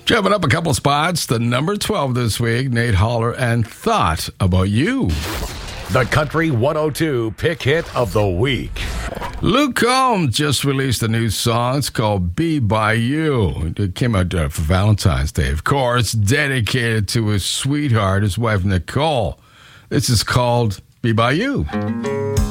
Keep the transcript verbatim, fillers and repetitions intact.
Jumping up a couple spots, the number twelve this week, Nate Holler and Thought About You. The Country one oh two Pick Hit of the Week. Luke Combs just released a new song. It's called Be By You. It came out uh, for Valentine's Day, of course, dedicated to his sweetheart, his wife, Nicole. This is called Be By You.